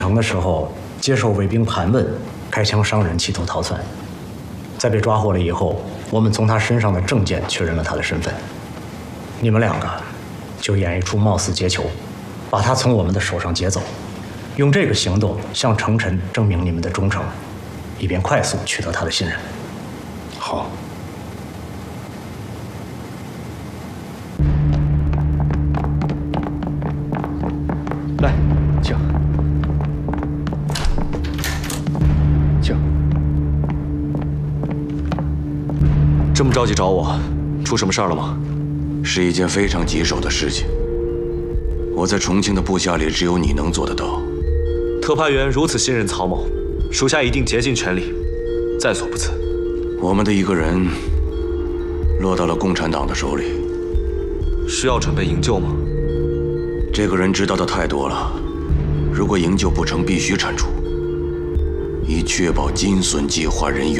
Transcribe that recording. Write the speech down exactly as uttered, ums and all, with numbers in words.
城的时候接受卫兵盘问，开枪伤人，企图逃窜。在被抓获了以后，我们从他身上的证件确认了他的身份。你们两个就演一出貌似劫囚，把他从我们的手上劫走，用这个行动向程晨证明你们的忠诚，以便快速取得他的信任。 好。来，请。请。 这么着急找我，出什么事儿了吗？ 是一件非常棘手的事情。我在重庆的部下里，只有你能做得到。 特派员如此信任曹某，属下一定竭尽全力，在所不辞。 我们的一个人落到了共产党的手里， 需要准备营救吗？ 这个人知道的太多了，如果营救不成，必须铲除，以确保金笋计划人员